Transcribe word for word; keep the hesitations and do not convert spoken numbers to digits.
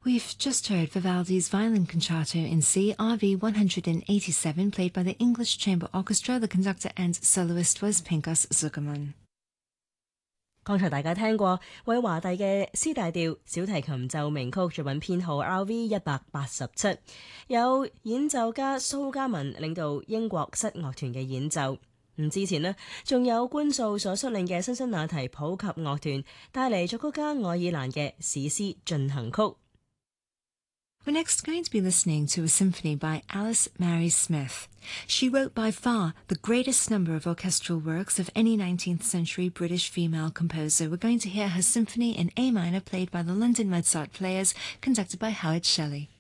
We've just heard Vivaldi's Violin Concerto in C, R V one eighty-seven, played by the English Chamber Orchestra. The conductor and soloist was Pinchas Zukerman. 剛才大家聽過韋華第嘅 C 大調小提琴奏鳴曲作品編號 R V 一百八十七，有演奏家蘇嘉文領導英國室樂團嘅演奏。咁之前呢，仲有官素所率領嘅辛辛那提普及樂團帶嚟作曲家愛爾蘭嘅史詩進行曲。 We're next going to be listening to a symphony by Alice Mary Smith. She wrote by far the greatest number of orchestral works of any nineteenth century British female composer. We're going to hear her symphony in A minor, played by the London Mozart Players, conducted by Howard Shelley.